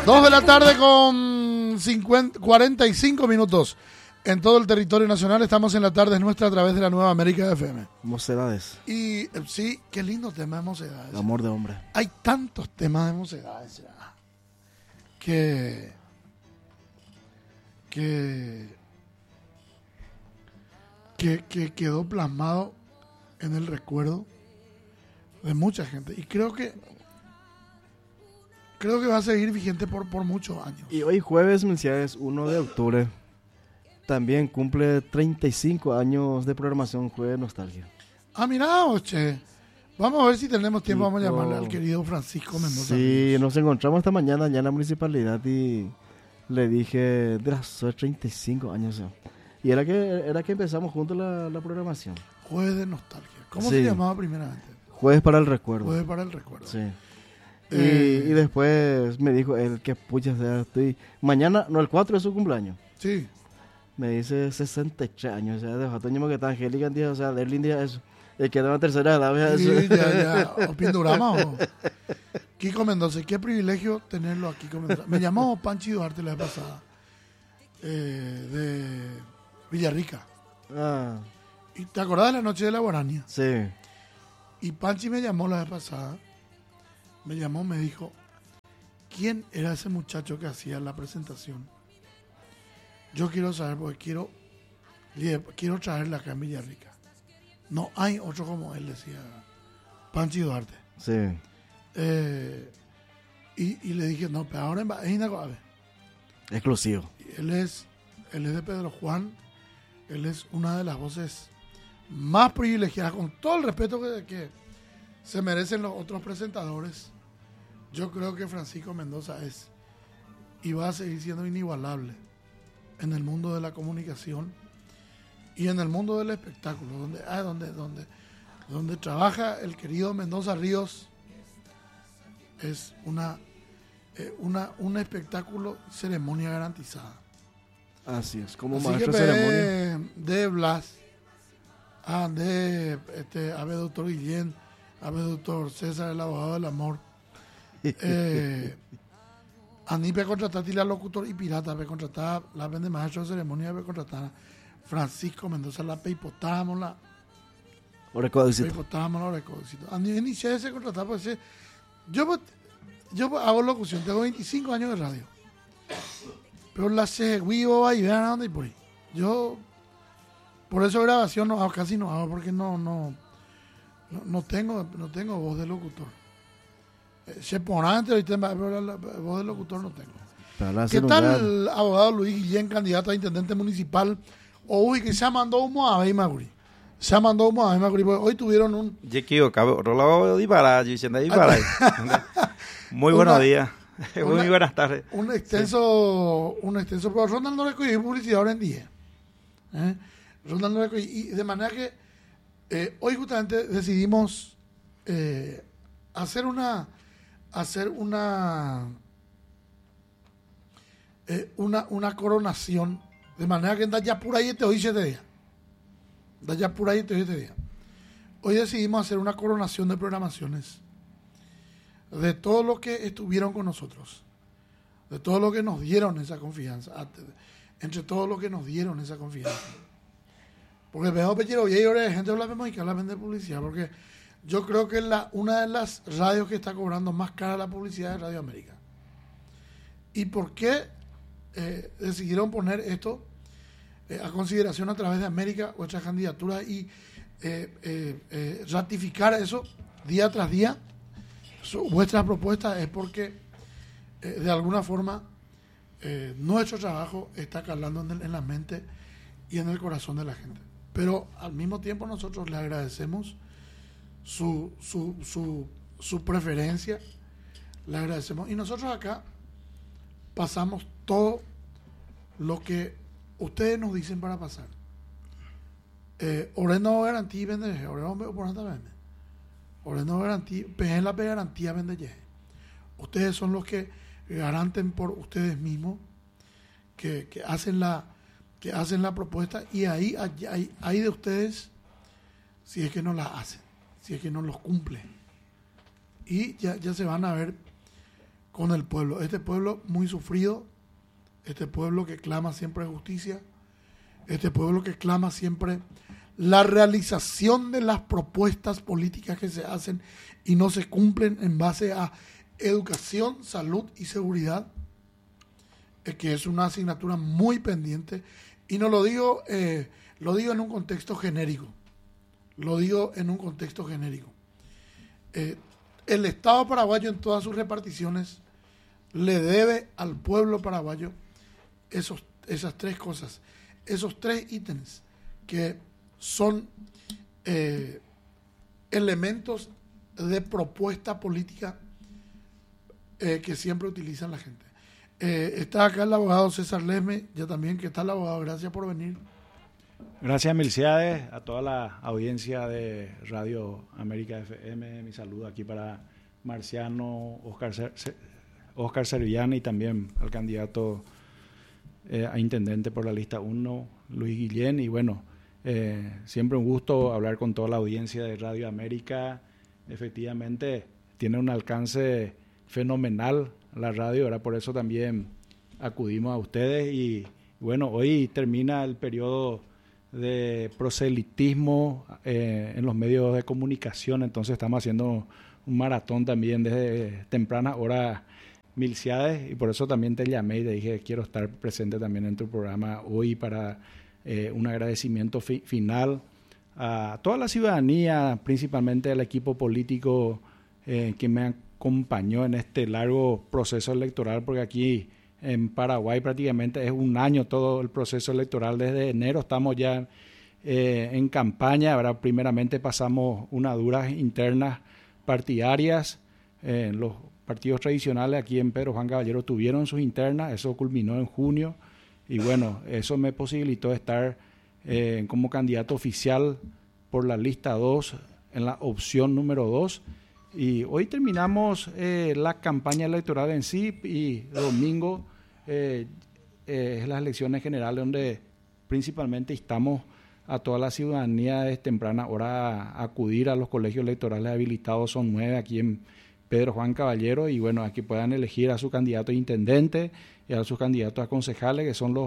2 de la tarde con 45 minutos en todo el territorio nacional. Estamos en la tarde nuestra a través de la Nueva América FM. Mocedades. Y sí, qué lindo tema de Mocedades. El amor de hombre. Hay tantos temas de Mocedades ya, que quedó plasmado en el recuerdo de mucha gente. Y creo que va a seguir vigente por muchos años. Y hoy jueves, menciones 1 de octubre, también cumple 35 años de programación Jueves Nostalgia. Ah, mirá, che. Vamos a ver si tenemos tiempo. Vamos a llamarle al querido Francisco Mendoza. Sí, nos encontramos esta mañana allá en la municipalidad y le dije de las 35 años. Y era que empezamos juntos la programación. Jueves de Nostalgia. ¿Cómo se llamaba primeramente? Jueves para el recuerdo. Jueves para el recuerdo. Sí. Y después me dijo él que pucha, estoy mañana, no, el 4 es su cumpleaños. Sí. Me dice 63 años, o sea, de Jatoño que está Angélica, o sea, de él día eso. El que era la tercera edad, sí, ya. ¿O Pindurama o Kiko Mendoza? Qué privilegio tenerlo aquí, Kiko Mendoza. Me llamó Panchi Duarte la vez pasada, de Villarrica. Ah. ¿Y te acordás de la noche de la Guarania? Sí. Y Panchi me llamó la vez pasada. Me llamó, me dijo, ¿quién era ese muchacho que hacía la presentación? Yo quiero saber porque quiero traerla acá en Villarrica. No hay otro como él, decía Panchi Duarte. Sí. Y le dije, no, pero ahora es inagoable. Exclusivo. Él es de Pedro Juan. Él es una de las voces más privilegiadas, con todo el respeto que se merecen los otros presentadores. Yo creo que Francisco Mendoza es y va a seguir siendo inigualable en el mundo de la comunicación y en el mundo del espectáculo, donde trabaja el querido Mendoza Ríos. Es un espectáculo, ceremonia garantizada. Así es, como así maestro que de ceremonia. De Blas, Ave Doctor Guillén, Ave Doctor César, el abogado del amor. Ani pe contratar la locutor y pirata, pe contratar la vende maestro de ceremonia, pe contratar Francisco Mendoza, la pe hipotamos la recodicito. Ani inicié ese contratar, pues yo hago locución, tengo 25 años de radio. Pero la vivo y vean a dónde y por ahí. Yo, por eso grabación no hago, casi no hago, porque no tengo voz de locutor. Se pone antes, pero la voz de locutor no tengo. ¿Qué tal el abogado Luis Guillén, candidato a intendente municipal? Hoy que se mandó humo a Maguri. Hoy tuvieron un... Muy buenos días. Muy buenas tardes. Un extenso, pero Ronald no le cogió publicidad ahora en día. Ronald no le cogió. Y de manera que hoy justamente decidimos hacer una coronación, de manera que anda ya por ahí hoy 7 días. Hoy decidimos hacer una coronación de programaciones de todos los que estuvieron con nosotros, de todos los que nos dieron esa confianza, entre todos los que nos dieron esa confianza. Porque veo Pechero y ahora hay gente que habla de publicidad, porque yo creo que una de las radios que está cobrando más cara la publicidad es Radio América. ¿Y por qué decidieron poner esto a consideración a través de América, vuestras candidaturas, y ratificar eso día tras día? Vuestra propuesta es porque de alguna forma nuestro trabajo está calando en la mente y en el corazón de la gente. Pero al mismo tiempo nosotros le agradecemos su preferencia, le agradecemos, y nosotros acá pasamos todo lo que ustedes nos dicen para pasar. Oreno garantía vende, oreno por nada vende. Oreno garantía, en la garantía vende. Ustedes son los que garanten por ustedes mismos que hacen la propuesta, y ahí de ustedes si es que no la hacen, si es que no los cumplen. Y ya se van a ver con el pueblo. Este pueblo muy sufrido, este pueblo que clama siempre justicia, este pueblo que clama siempre la realización de las propuestas políticas que se hacen y no se cumplen en base a educación, salud y seguridad, que es una asignatura muy pendiente. Y no lo digo, lo digo en un contexto genérico. Lo digo en un contexto genérico. El Estado paraguayo en todas sus reparticiones le debe al pueblo paraguayo esas tres cosas, esos tres ítems que son elementos de propuesta política que siempre utilizan la gente. Está acá el abogado César Lesme, ya también, que está el abogado, gracias por venir. Gracias, Milciades, a toda la audiencia de Radio América FM. Mi saludo aquí para Marciano, Oscar Servillán y también al candidato a intendente por la lista 1, Luis Guillén. Y bueno, siempre un gusto hablar con toda la audiencia de Radio América. Efectivamente, tiene un alcance fenomenal la radio, ¿verdad? Por eso también acudimos a ustedes. Y bueno, hoy termina el periodo de proselitismo en los medios de comunicación, entonces estamos haciendo un maratón también desde temprana hora, Milciades, y por eso también te llamé y te dije quiero estar presente también en tu programa hoy para un agradecimiento final a toda la ciudadanía, principalmente al equipo político que me acompañó en este largo proceso electoral, porque aquí en Paraguay prácticamente es un año todo el proceso electoral. Desde enero estamos ya en campaña. Ahora primeramente pasamos unas duras internas partidarias. Los partidos tradicionales aquí en Pedro Juan Caballero tuvieron sus internas, eso culminó en junio y bueno, eso me posibilitó estar como candidato oficial por la lista 2 en la opción número 2. Y hoy terminamos la campaña electoral en sí y domingo es las elecciones generales donde principalmente instamos a toda la ciudadanía de temprana hora a acudir a los colegios electorales habilitados. Son 9 aquí en Pedro Juan Caballero y bueno, aquí puedan elegir a su candidato a intendente y a sus candidatos a concejales, que son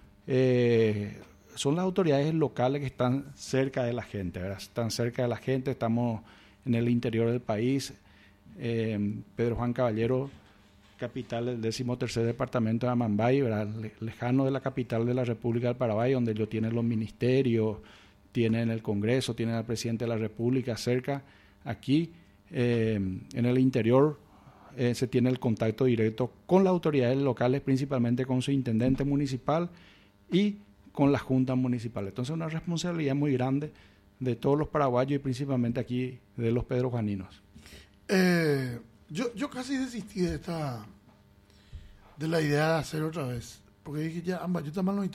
son las autoridades locales que están cerca de la gente, ¿verdad? Están cerca de la gente, estamos en el interior del país. Pedro Juan Caballero, capital del 13º departamento de Amambay, ¿verdad? Lejano de la capital de la República del Paraguay, donde ellos tienen los ministerios, tienen el Congreso, tienen al presidente de la República cerca. Aquí, en el interior, se tiene el contacto directo con las autoridades locales, principalmente con su intendente municipal y con las juntas municipales. Entonces, una responsabilidad muy grande de todos los paraguayos y principalmente aquí de los pedrojuaninos. Yo casi desistí de la idea de hacer otra vez, porque dije ya, yo también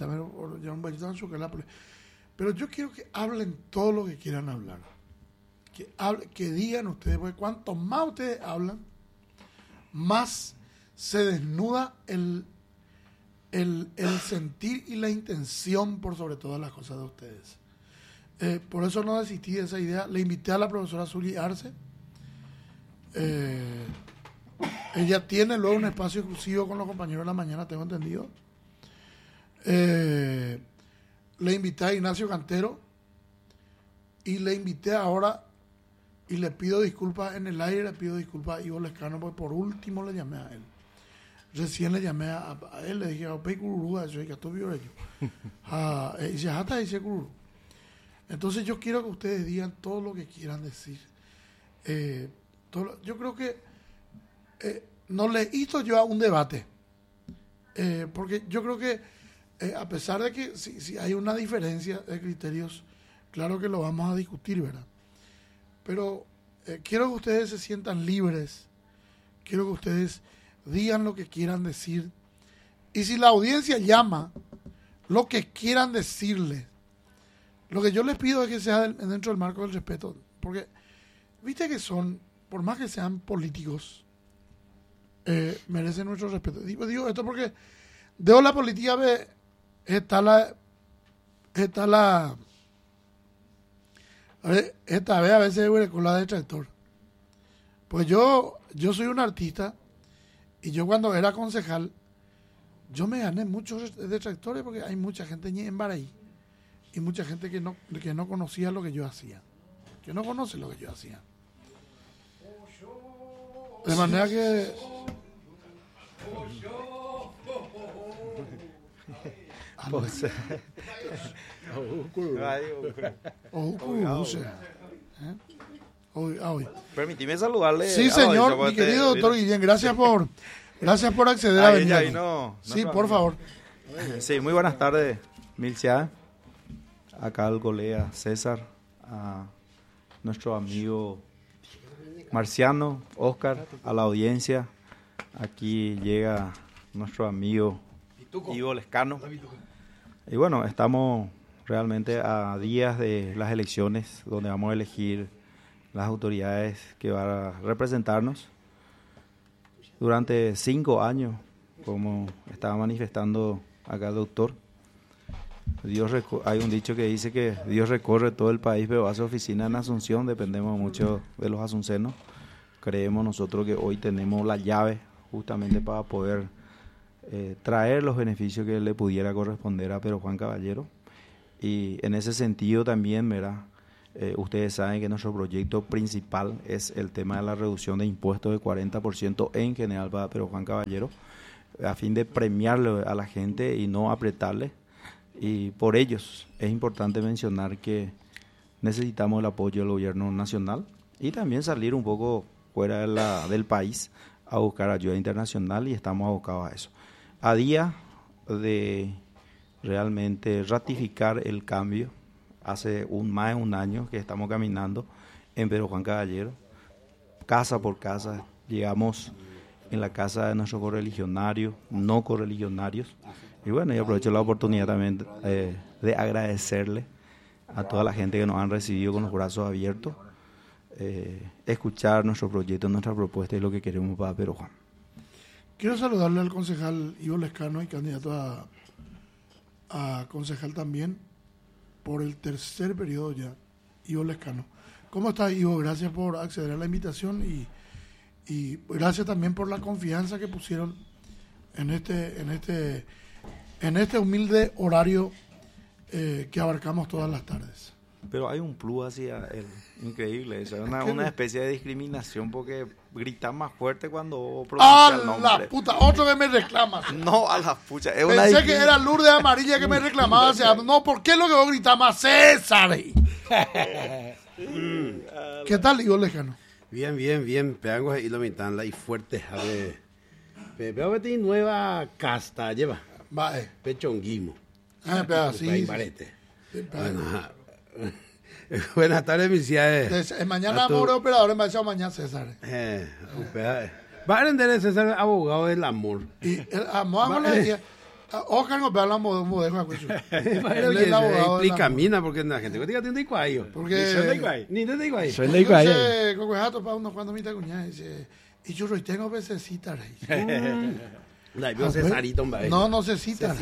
pero yo quiero que hablen todo lo que quieran hablar, que digan ustedes, porque cuanto más ustedes hablan, más se desnuda el sentir y la intención por sobre todas las cosas de ustedes. Por eso no desistí de esa idea. Le invité a la profesora Zuli Arce. Ella tiene luego un espacio exclusivo con los compañeros de la mañana, tengo entendido. Le invité a Ignacio Cantero y le invité ahora y le pido disculpas en el aire, le pido disculpas a Ivo Lescano, porque por último le llamé a él. Recién le llamé a él, le dije, entonces yo quiero que ustedes digan todo lo que quieran decir. Yo creo que no le hizo yo a un debate, porque yo creo que a pesar de que si hay una diferencia de criterios, claro que lo vamos a discutir, ¿verdad? Pero quiero que ustedes se sientan libres, quiero que ustedes digan lo que quieran decir, y si la audiencia llama, lo que quieran decirle. Lo que yo les pido es que sea dentro del marco del respeto, porque viste que por más que sean políticos, merecen nuestro respeto. Digo esto porque de la política esta vez a veces con la de tractor. Pues yo soy un artista Y yo cuando era concejal, yo me gané muchos detractores porque hay mucha gente en Baraí y mucha gente que no conocía lo que yo hacía, que no conoce lo que yo hacía. De manera que... Permíteme saludarle. Sí, señor, mi querido doctor Guillén, gracias por acceder a venir. Sí, por favor. Sí, muy buenas tardes, Milcia. Acá el colega César, a nuestro amigo Marciano, Oscar, a la audiencia. Aquí llega nuestro amigo Ivo Lescano. Y bueno, estamos realmente a días de las elecciones donde vamos a elegir las autoridades que van a representarnos. Durante 5 años, como estaba manifestando acá el doctor, hay un dicho que dice que Dios recorre todo el país, pero hace oficina en Asunción. Dependemos mucho de los asuncenos. Creemos nosotros que hoy tenemos la llave justamente para poder traer los beneficios que le pudiera corresponder a Pedro Juan Caballero. Y en ese sentido también, ¿verdad? Ustedes saben que nuestro proyecto principal es el tema de la reducción de impuestos del 40% en general para Pedro Juan Caballero, a fin de premiarle a la gente y no apretarle. Y por ellos es importante mencionar que necesitamos el apoyo del gobierno nacional y también salir un poco fuera del país a buscar ayuda internacional, y estamos abocados a eso. A día de realmente ratificar el cambio, hace más de un año que estamos caminando en Pedro Juan Caballero, casa por casa. Llegamos en la casa de nuestros correligionarios, no correligionarios. Y bueno, y aprovecho la oportunidad también de agradecerle a toda la gente que nos han recibido con los brazos abiertos, escuchar nuestro proyecto, nuestra propuesta y lo que queremos para Pedro Juan. Quiero saludarle al concejal Ivo Lescano y candidato a concejal también por el 3er periodo ya, Ivo Lescano. ¿Cómo está, Ivo? Gracias por acceder a la invitación y gracias también por la confianza que pusieron en este humilde horario que abarcamos todas las tardes. Pero hay un plus hacia él, increíble eso, es una especie de discriminación porque gritas más fuerte cuando pronuncia el nombre. ¡A la puta! Otro que me reclama. No, a la pucha. Pensé que era Lourdes Amarilla que me reclamaba. O sea, no, ¿por qué lo que vos gritas más? ¡César! ¿Qué tal, Ivo Lescano? Bien. Peangos y lo mitan y fuerte. A ver. Pero que nueva casta lleva. Va, Pechonguimo. Pero sí. Buenas tardes, mis ciudades. Mañana amor operador, mañana César. Va a aprender César, abogado del amor. Y el amor le decía, Oscar no habla modejo. Explica mina porque la gente diga tiene igual. Porque ni te digo ahí. Soy de igual. Con jato para unos cuando mitad cuñada dice, y yo tengo pececita ahí. Cesarito, hombre. No Cecita.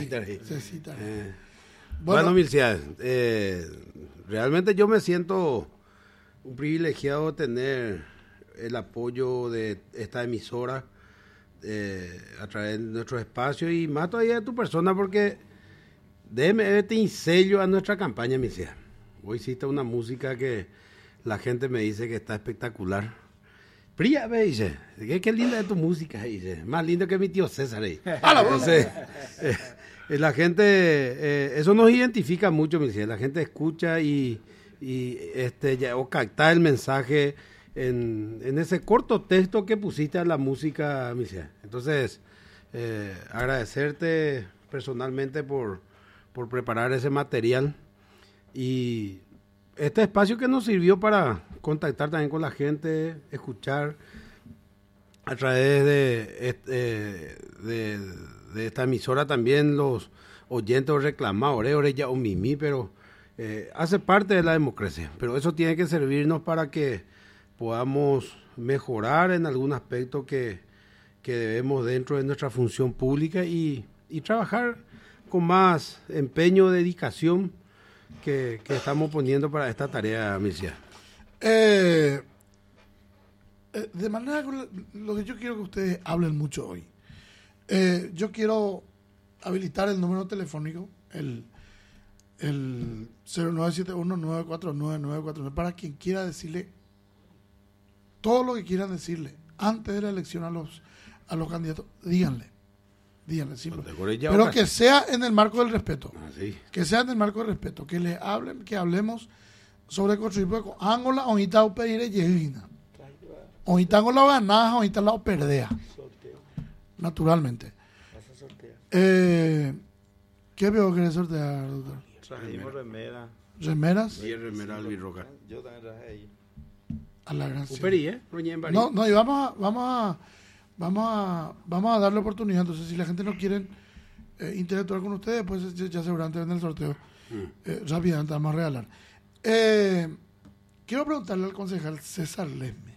Bueno, mil ciudades. Realmente yo me siento un privilegiado de tener el apoyo de esta emisora a través de nuestro espacio y más todavía de tu persona, porque déjeme te sello a nuestra campaña, mi ciudad. Hoy hiciste una música que la gente me dice que está espectacular. Pría, me dice, qué linda es tu música, dice, más lindo que mi tío César. Entonces, la gente, eso nos identifica mucho, mi ciudad. La gente escucha y o capta el mensaje en ese corto texto que pusiste a la música, Michelle. Entonces, agradecerte personalmente por preparar ese material y este espacio que nos sirvió para contactar también con la gente, escuchar a través de esta emisora también los oyentes o reclamadores, ya o mimi, pero hace parte de la democracia. Pero eso tiene que servirnos para que podamos mejorar en algún aspecto que debemos dentro de nuestra función pública y trabajar con más empeño, dedicación que estamos poniendo para esta tarea, Mircea. De manera que lo que yo quiero que ustedes hablen mucho hoy. Yo quiero habilitar el número telefónico, el 0971-949-949, para quien quiera decirle todo lo que quieran decirle antes de la elección a los candidatos. Díganle simple. Pero que sea en el marco del respeto. Sí. Que sea en el marco del respeto. Que les hablen, que hablemos sobre construir con Angola, ahorita o pedir Yevina. Ahorita Angola ganas, ahorita la perdea. Naturalmente. ¿Qué veo que querés sortear, doctor? Trajimos remera. ¿Remeras? Y remera albirroja. Yo también traje ahí. A la gracia. Uperi, y Y vamos a darle oportunidad. Entonces, si la gente no quiere interactuar con ustedes, pues ya seguramente en el sorteo rápidamente vamos a regalar. Quiero preguntarle al concejal César Lesme,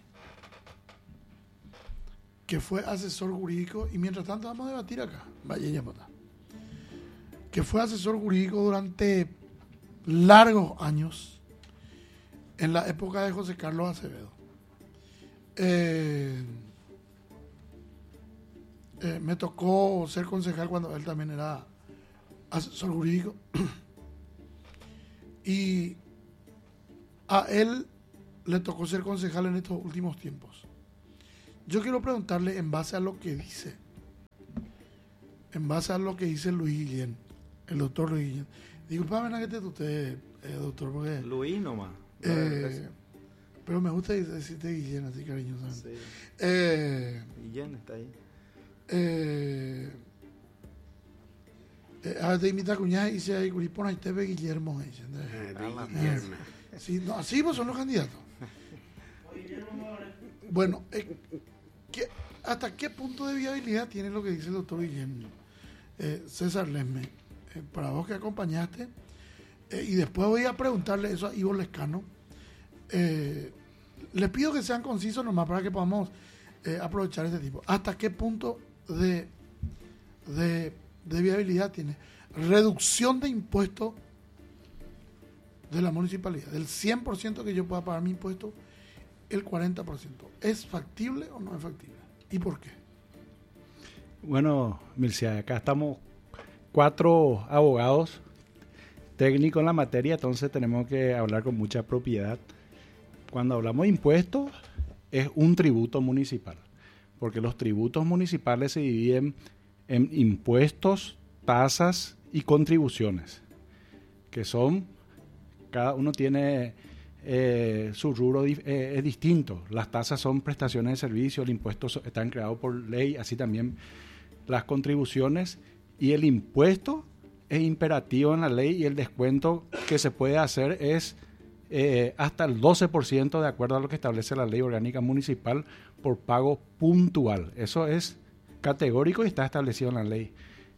que fue asesor jurídico, y mientras tanto vamos a debatir acá, que fue asesor jurídico durante largos años en la época de José Carlos Acevedo. Me tocó ser concejal cuando él también era asesor jurídico y a él le tocó ser concejal en estos últimos tiempos. Yo quiero preguntarle en base a lo que dice Luis Guillén, el doctor Luis Guillén. Disculpame que te tuté, doctor, porque Luis nomás. pero me gusta decirte Guillén así cariñosamente. Sí. Guillén está ahí. A ver, te invita a cuñada y dice ahí, Curipón, ahí te ve Guillermo. Sí, no, así pues son los candidatos. Bueno, ¿hasta qué punto de viabilidad tiene lo que dice el doctor Guillermo? César Lesme, para vos que acompañaste, y después voy a preguntarle eso a Ivo Lescano. Les pido que sean concisos nomás para que podamos aprovechar este tipo. ¿Hasta qué punto de viabilidad tiene? Reducción de impuestos de la municipalidad, del 100% que yo pueda pagar mi impuesto, el 40%. ¿Es factible o no es factible? ¿Y por qué? Bueno, Mircea, acá estamos 4 abogados técnicos en la materia, entonces tenemos que hablar con mucha propiedad. Cuando hablamos de impuestos, es un tributo municipal, porque los tributos municipales se dividen en impuestos, tasas y contribuciones, que son, cada uno tiene su rubro es distinto. Las tasas son prestaciones de servicio, el impuesto están creados por ley, así también las contribuciones, y el impuesto es imperativo en la ley, y el descuento que se puede hacer es hasta el 12% de acuerdo a lo que establece la ley orgánica municipal por pago puntual. Eso es categórico y está establecido en la ley.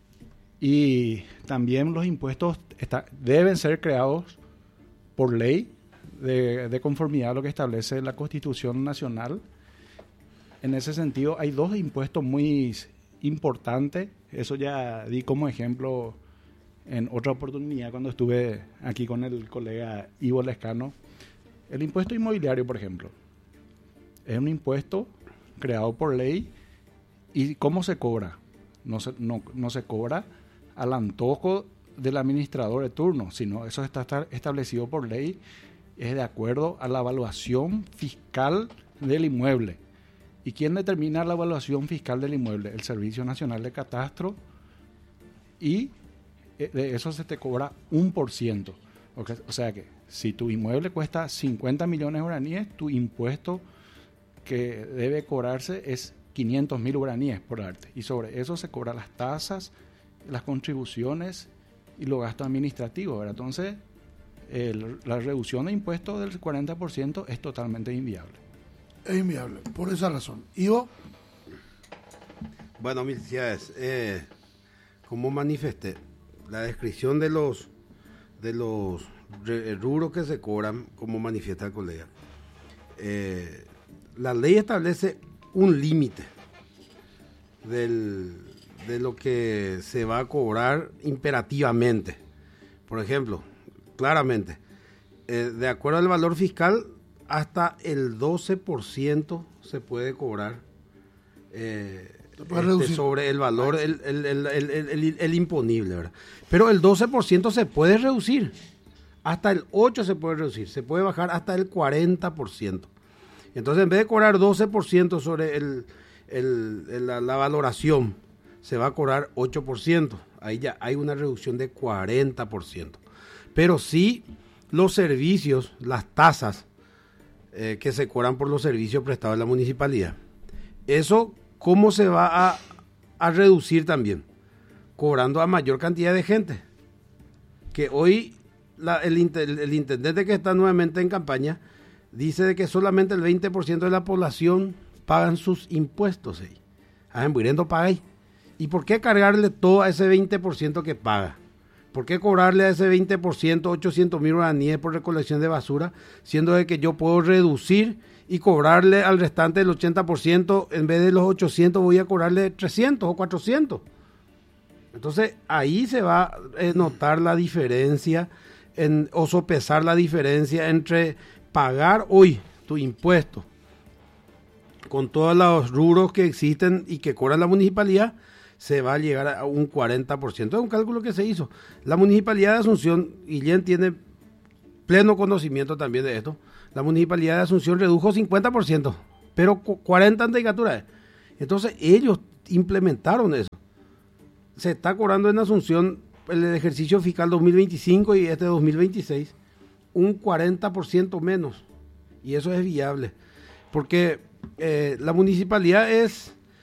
Y también los impuestos deben ser creados por ley de conformidad a lo que establece la Constitución Nacional. En ese sentido, hay 2 impuestos muy importantes. Eso ya di como ejemplo en otra oportunidad cuando estuve aquí con el colega Ivo Lescano. El impuesto inmobiliario, por ejemplo, es un impuesto creado por ley. ¿Y cómo se cobra? No se cobra al antojo del administrador de turno, sino eso está establecido por ley, es de acuerdo a la evaluación fiscal del inmueble. ¿Y quién determina la evaluación fiscal del inmueble? El Servicio Nacional de Catastro, y de eso se te cobra 1%. O sea que si tu inmueble cuesta 50 millones de guaraníes, tu impuesto que debe cobrarse es 500.000 guaraníes por darte. Y sobre eso se cobran las tasas, las contribuciones y los gastos administrativos, ¿verdad? Entonces, la reducción de impuestos del 40% es totalmente inviable. Es inviable, por esa razón. ¿Ivo? Bueno, mis felicidades. Como manifesté, la descripción de los rubros que se cobran, como manifiesta el colega, la ley establece un límite de lo que se va a cobrar imperativamente. Por ejemplo, claramente, de acuerdo al valor fiscal hasta el 12% se puede cobrar sobre el valor, el imponible, ¿verdad? Pero el 12% se puede reducir, hasta el 8% se puede reducir, se puede bajar hasta el 40%. Entonces, en vez de cobrar 12% sobre la valoración, se va a cobrar 8%. Ahí ya hay una reducción de 40%. Pero sí, los servicios, las tasas que se cobran por los servicios prestados a la municipalidad. Eso, ¿cómo se va a reducir también? Cobrando a mayor cantidad de gente. Que hoy el intendente que está nuevamente en campaña dice de que solamente el 20% de la población pagan sus impuestos. Muriendo paga. ¿Y por qué cargarle todo a ese 20% que paga? ¿Por qué cobrarle a ese 20% 800,000 guaraníes por recolección de basura, siendo de que yo puedo reducir y cobrarle al restante del 80%, en vez de los 800 voy a cobrarle 300 o 400? Entonces ahí se va a notar la diferencia o sopesar la diferencia entre pagar hoy tu impuesto con todos los rubros que existen y que cobra la municipalidad, se va a llegar a un 40%. Es un cálculo que se hizo. La municipalidad de Asunción, Guillén tiene pleno conocimiento también de esto, la municipalidad de Asunción redujo 50%, pero 40% andicaturas. Entonces ellos implementaron eso. Se está cobrando en Asunción el ejercicio fiscal 2025 y este 2026 un 40% menos. Y eso es viable. Porque la municipalidad es